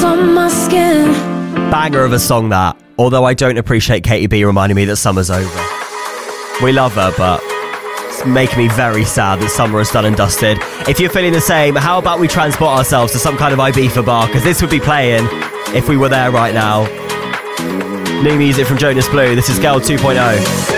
on my skin. Banger of a song that, although I don't appreciate Katie B reminding me that summer's over. We love her, but it's making me very sad that summer is done and dusted. If you're feeling the same, how about we transport ourselves to some kind of Ibiza bar, because this would be playing if we were there right now. New music from Jonas Blue. This is Girl 2.0.